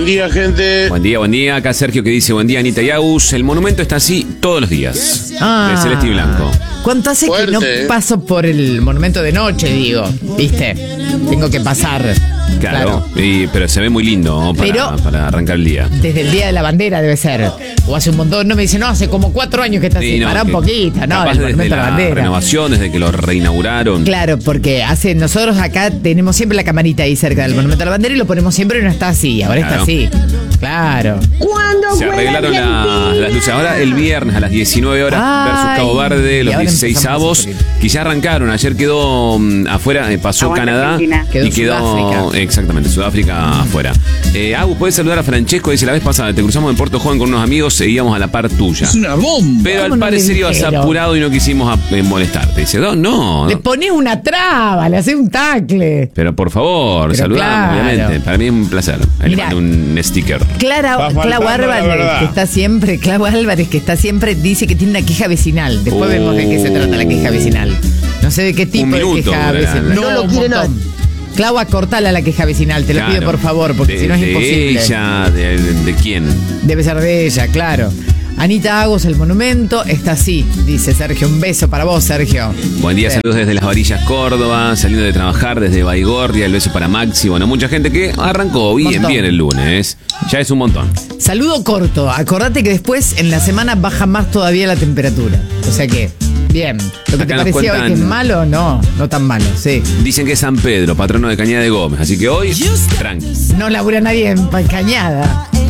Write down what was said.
Buen día, gente. Buen día. Acá Sergio que dice buen día, Anita y Agus. El monumento está así todos los días. De celeste y blanco. ¿Cuánto hace Fuerte, que no paso por el monumento de noche, digo? ¿Viste? Tengo que pasar. Claro. Pero se ve muy lindo, ¿no? para arrancar el día. Desde el Día de la Bandera debe ser. O hace un montón. No me dice, no, hace como 4 años que está así. Pará un poquito, ¿no? Capaz El desde monumento de la la bandera. renovación, desde que lo reinauguraron. Claro, porque nosotros acá tenemos siempre la camarita ahí cerca del monumento de la bandera y lo ponemos siempre y no está así. Ahora está así. Claro. Se arreglaron las luces. Ahora el viernes a las 19 horas versus Cabo Verde, los 16avos, que ya arrancaron. Ayer quedó afuera, pasó Canadá Quedó y quedó Sudáfrica. exactamente Sudáfrica afuera. Agus, puedes saludar a Francesco. Dice, la vez pasada te cruzamos en Puerto Joven con unos amigos, seguíamos a la par tuya. Es una bomba. Pero ¿Cómo al no le parecer ibas dijeron? apurado y no quisimos molestarte. Dice, no. Le pones una traba, le haces un tacle. Pero por favor, Pero saludamos, claro. obviamente. Para mí es un placer. Ahí le Mirá. mando un sticker. Clau Álvarez, que está siempre, dice que tiene una queja vecinal. Después vemos de qué se trata la queja vecinal. No sé de qué tipo Un de minuto queja dura vecinal. la- No lo quiere nada. Clau, cortala la queja vecinal, te lo Claro. pido por favor, porque si no es de imposible. ella, de quién. Debe ser de ella, claro. Anita Agus, el monumento, está así, dice Sergio. Un beso para vos, Sergio. Buen día, Sí. saludos desde Las Varillas, Córdoba, saliendo de trabajar desde Baigorria, el beso para Maxi. Bueno, mucha gente que arrancó bien Montón. el lunes. Ya es un montón. Saludo corto. Acordate que después en la semana baja más todavía la temperatura. O sea que, bien. Lo que Acá te nos parecía hoy cuentan- que es malo, no tan malo, sí. Dicen que es San Pedro, patrono de Cañada de Gómez, así que hoy, tranqui. No labura nadie en Cañada.